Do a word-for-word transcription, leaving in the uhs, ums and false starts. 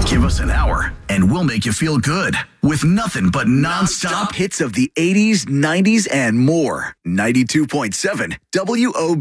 Give us an hour, and we'll make you feel good with nothing but nonstop hits of the eighties, nineties, and more. ninety-two point seven W O B.